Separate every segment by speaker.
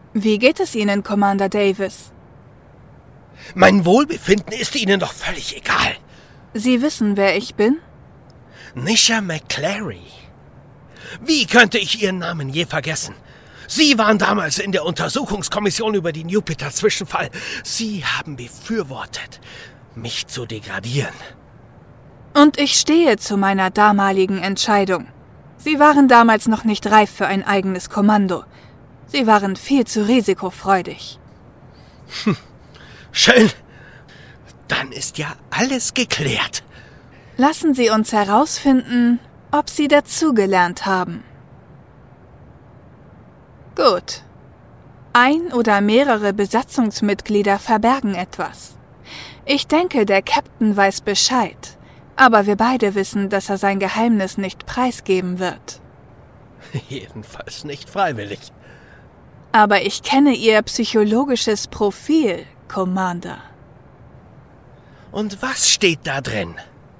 Speaker 1: Wie geht es Ihnen, Commander Davis?
Speaker 2: Mein Wohlbefinden ist Ihnen doch völlig egal.
Speaker 1: Sie wissen, wer ich bin?
Speaker 2: Nisha McClary. Wie könnte ich Ihren Namen je vergessen? Sie waren damals in der Untersuchungskommission über den Jupiter-Zwischenfall. Sie haben befürwortet, mich zu degradieren.
Speaker 1: Und ich stehe zu meiner damaligen Entscheidung. Sie waren damals noch nicht reif für ein eigenes Kommando. Sie waren viel zu risikofreudig.
Speaker 2: Schön. Dann ist ja alles geklärt.
Speaker 1: Lassen Sie uns herausfinden, ob Sie dazugelernt haben. Gut. Ein oder mehrere Besatzungsmitglieder verbergen etwas. Ich denke, der Captain weiß Bescheid, aber wir beide wissen, dass er sein Geheimnis nicht preisgeben wird.
Speaker 2: Jedenfalls nicht freiwillig.
Speaker 1: Aber ich kenne Ihr psychologisches Profil, Commander.
Speaker 2: Und was steht da drin?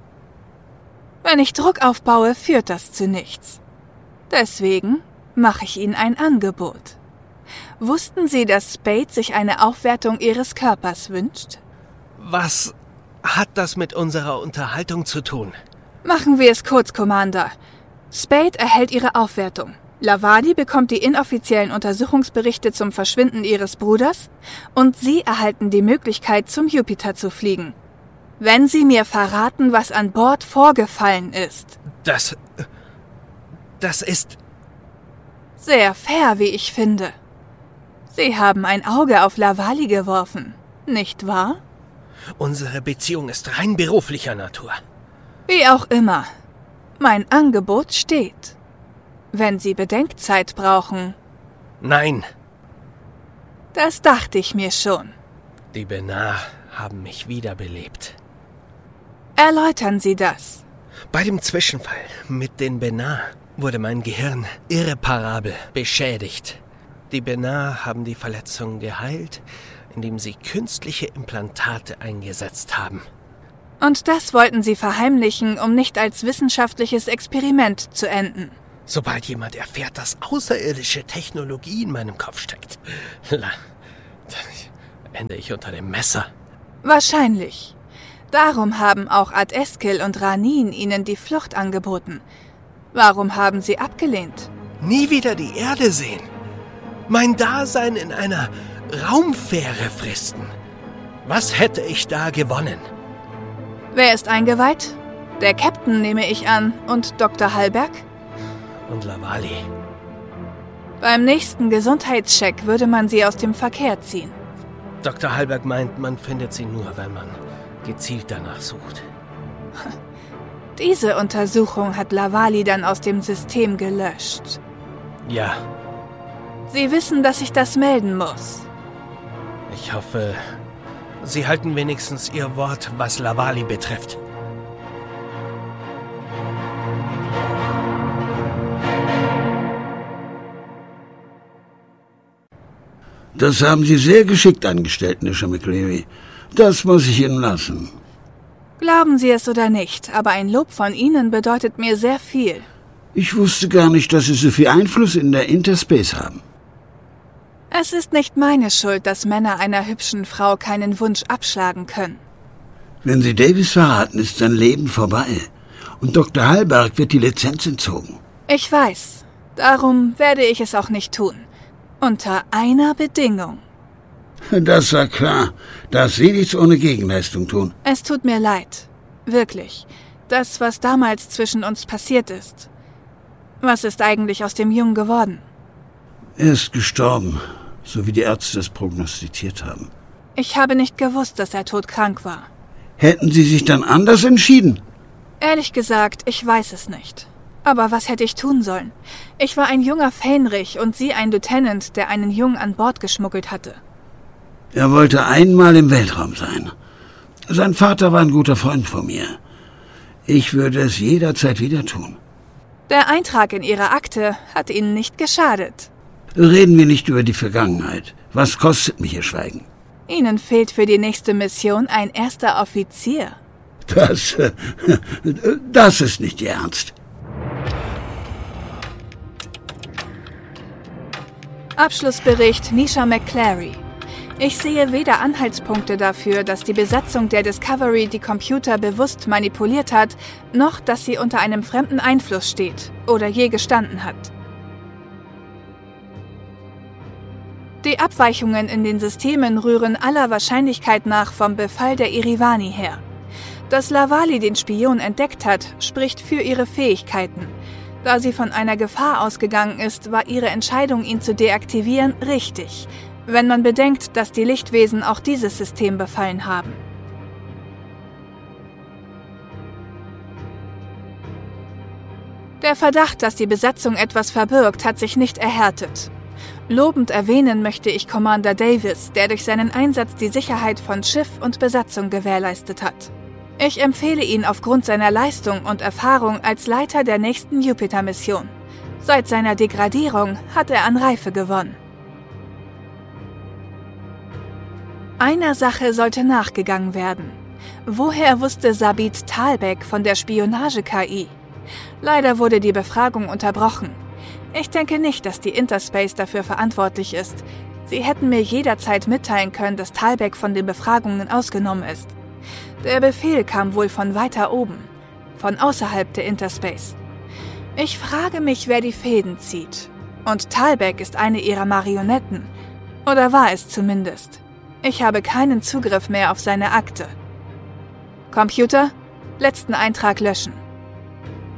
Speaker 1: Wenn ich Druck aufbaue, führt das zu nichts. Deswegen mache ich Ihnen ein Angebot. Wussten Sie, dass Spade sich eine Aufwertung Ihres Körpers wünscht?
Speaker 2: Was hat das mit unserer Unterhaltung zu tun?
Speaker 1: Machen wir es kurz, Commander. Spade erhält ihre Aufwertung. Lavadi bekommt die inoffiziellen Untersuchungsberichte zum Verschwinden ihres Bruders und Sie erhalten die Möglichkeit, zum Jupiter zu fliegen. Wenn Sie mir verraten, was an Bord vorgefallen ist.
Speaker 2: Das ist...
Speaker 1: Sehr fair, wie ich finde. Sie haben ein Auge auf Lavali geworfen, nicht wahr?
Speaker 2: Unsere Beziehung ist rein beruflicher Natur.
Speaker 1: Wie auch immer. Mein Angebot steht. Wenn Sie Bedenkzeit brauchen...
Speaker 2: Nein.
Speaker 1: Das dachte ich mir schon.
Speaker 2: Die Benar haben mich wiederbelebt.
Speaker 1: Erläutern Sie das.
Speaker 2: Bei dem Zwischenfall mit den Benar wurde mein Gehirn irreparabel beschädigt. Die Benar haben die Verletzung geheilt, indem sie künstliche Implantate eingesetzt haben.
Speaker 1: Und das wollten Sie verheimlichen, um nicht als wissenschaftliches Experiment zu enden.
Speaker 2: Sobald jemand erfährt, dass außerirdische Technologie in meinem Kopf steckt, dann ende ich unter dem Messer.
Speaker 1: Wahrscheinlich. Darum haben auch Ad-Eskil und Ranin Ihnen die Flucht angeboten. Warum haben Sie abgelehnt?
Speaker 2: Nie wieder die Erde sehen. Mein Dasein in einer Raumfähre fristen. Was hätte ich da gewonnen?
Speaker 1: Wer ist eingeweiht? Der Captain, nehme ich an, und Dr. Hallberg?
Speaker 2: Und Lavali.
Speaker 1: Beim nächsten Gesundheitscheck würde man sie aus dem Verkehr ziehen.
Speaker 2: Dr. Hallberg meint, man findet sie nur, wenn man gezielt danach sucht.
Speaker 1: Diese Untersuchung hat Lavali dann aus dem System gelöscht.
Speaker 2: Ja.
Speaker 1: Sie wissen, dass ich das melden muss.
Speaker 2: Ich hoffe, Sie halten wenigstens Ihr Wort, was Lavali betrifft.
Speaker 3: Das haben Sie sehr geschickt angestellt, Nisha McClary. Das muss ich Ihnen lassen.
Speaker 1: Glauben Sie es oder nicht, aber ein Lob von Ihnen bedeutet mir sehr viel.
Speaker 3: Ich wusste gar nicht, dass Sie so viel Einfluss in der Interspace haben.
Speaker 1: Es ist nicht meine Schuld, dass Männer einer hübschen Frau keinen Wunsch abschlagen können.
Speaker 3: Wenn Sie Davis verraten, ist sein Leben vorbei. Und Dr. Hallberg wird die Lizenz entzogen.
Speaker 1: Ich weiß. Darum werde ich es auch nicht tun. Unter einer Bedingung.
Speaker 3: Das war klar, dass Sie nichts ohne Gegenleistung tun.
Speaker 1: Es tut mir leid. Wirklich. Das, was damals zwischen uns passiert ist. Was ist eigentlich aus dem Jungen geworden?
Speaker 3: Er ist gestorben, so wie die Ärzte es prognostiziert haben.
Speaker 1: Ich habe nicht gewusst, dass er todkrank war.
Speaker 3: Hätten Sie sich dann anders entschieden?
Speaker 1: Ehrlich gesagt, ich weiß es nicht. Aber was hätte ich tun sollen? Ich war ein junger Fähnrich und Sie ein Lieutenant, der einen Jungen an Bord geschmuggelt hatte.
Speaker 3: Er wollte einmal im Weltraum sein. Sein Vater war ein guter Freund von mir. Ich würde es jederzeit wieder tun.
Speaker 1: Der Eintrag in Ihrer Akte hat Ihnen nicht geschadet.
Speaker 3: Reden wir nicht über die Vergangenheit. Was kostet mich Ihr Schweigen?
Speaker 1: Ihnen fehlt für die nächste Mission ein erster Offizier.
Speaker 3: Das ist nicht Ihr Ernst.
Speaker 1: Abschlussbericht Nisha McClary. Ich sehe weder Anhaltspunkte dafür, dass die Besatzung der Discovery die Computer bewusst manipuliert hat, noch dass sie unter einem fremden Einfluss steht oder je gestanden hat. Die Abweichungen in den Systemen rühren aller Wahrscheinlichkeit nach vom Befall der Irivani her. Dass Lavali den Spion entdeckt hat, spricht für ihre Fähigkeiten. Da sie von einer Gefahr ausgegangen ist, war ihre Entscheidung, ihn zu deaktivieren, richtig, wenn man bedenkt, dass die Lichtwesen auch dieses System befallen haben. Der Verdacht, dass die Besatzung etwas verbirgt, hat sich nicht erhärtet. Lobend erwähnen möchte ich Commander Davis, der durch seinen Einsatz die Sicherheit von Schiff und Besatzung gewährleistet hat. Ich empfehle ihn aufgrund seiner Leistung und Erfahrung als Leiter der nächsten Jupiter-Mission. Seit seiner Degradierung hat er an Reife gewonnen. Einer Sache sollte nachgegangen werden. Woher wusste Sabit Talbeck von der Spionage-KI? Leider wurde die Befragung unterbrochen. Ich denke nicht, dass die Interspace dafür verantwortlich ist. Sie hätten mir jederzeit mitteilen können, dass Talbeck von den Befragungen ausgenommen ist. Der Befehl kam wohl von weiter oben, von außerhalb der Interspace. Ich frage mich, wer die Fäden zieht. Und Talbeck ist eine ihrer Marionetten. Oder war es zumindest. Ich habe keinen Zugriff mehr auf seine Akte. Computer, letzten Eintrag löschen.